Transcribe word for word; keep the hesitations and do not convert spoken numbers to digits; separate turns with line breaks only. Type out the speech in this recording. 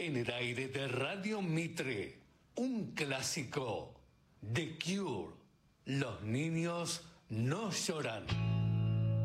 en el aire de Radio Mitre, un clásico, The Cure, Los niños no lloran.